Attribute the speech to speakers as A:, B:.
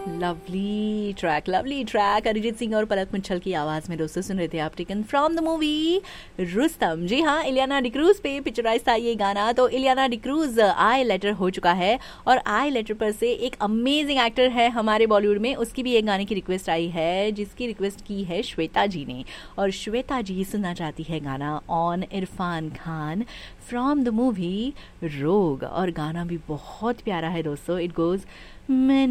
A: Lovely track Arijit Singh और पलक मुच्छल की आवाज में दोस्तों सुन रहे थे आप, taken from the movie Rustam. जी हाँ, इलियाना डिक्रूज पे पिक्चराइज था ये गाना। तो इलियाना डिक्रूज आई लेटर हो चुका है और आई लेटर पर से एक अमेजिंग एक्टर है हमारे बॉलीवुड में, उसकी भी एक गाने की रिक्वेस्ट आई है जिसकी रिक्वेस्ट की है श्वेता जी ने। और श्वेता जी सुनना चाहती है गाना on Irfan Khan from the movie रोग। और गाना भी बहुत प्यारा है दोस्तों। It goes